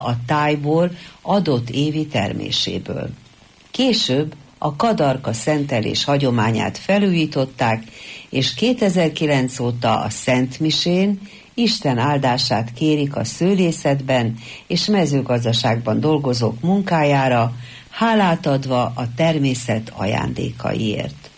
a tájbor adott évi terméséből. Később a kadarka szentelés hagyományát felújították, és 2009 óta a Szentmisén Isten áldását kérik a szőlészetben és mezőgazdaságban dolgozók munkájára, hálát adva a természet ajándékaiért.